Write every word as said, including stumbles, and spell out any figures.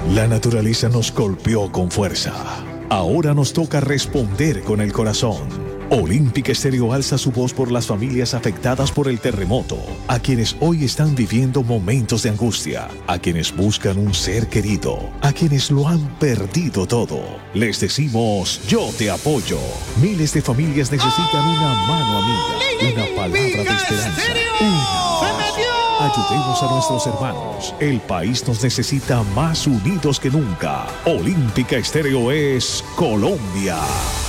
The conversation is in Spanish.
La naturaleza nos golpeó con fuerza. Ahora nos toca responder con el corazón. Olímpica Estéreo alza su voz por las familias afectadas por el terremoto, a quienes hoy están viviendo momentos de angustia, a quienes buscan un ser querido, a quienes lo han perdido todo. Les decimos, yo te apoyo. Miles de familias necesitan una mano amiga, una palabra de esperanza, una. Ayudemos a nuestros hermanos. El país nos necesita más unidos que nunca. Olímpica Estéreo es Colombia.